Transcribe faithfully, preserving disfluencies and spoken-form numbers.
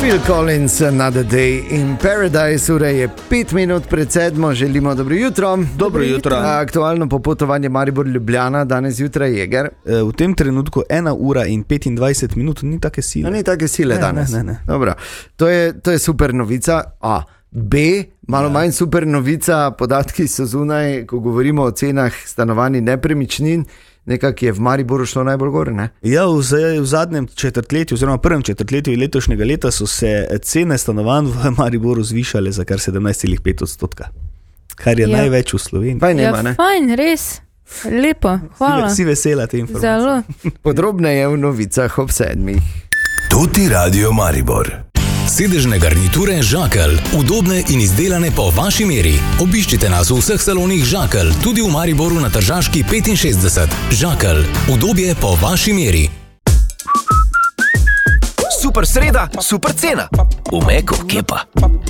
Phil Collins, Another Day in Paradise, ura je pet minut pred sedmo, želimo dobro jutro. Dobro jutro. Aktualno popotovanje Maribor-Ljubljana, danes jutraj Jeger. V tem trenutku ena ura in petindvajset minut, ni take sile. No, ni take sile ne, danes. Ne, ne, ne. Dobro, to je, to je super novica. A. B, malo ja. manj super novica, podatki so zunaj, ko govorimo o cenah stanovanj in nepremičnin. Nekak je v Mariboru šlo najbolj gore, ne? Ja, v, v zadnjem četrtletju, oziroma prvem četrtletju letošnjega leta so se cene stanovanj v Mariboru zvišale za kar sedemnajst celih pet odstotka. Kar je ja. največ v Sloveniji. Fajn, nema, ja, ne? fajn, res. Lepo, hvala. Si, si vesela te informacije. Zelo. Podrobneje v novicah ob sedmih. Tuti Radio Maribor. Sedežne garniture Žakelj, udobne in izdelane po vaši meri. Obiščite nas v vseh salonih Žakelj, tudi v Mariboru na Tržaški petinšestdeset. Žakelj, udobje po vaši meri. Super sreda, super cena. V Meku, kje pa?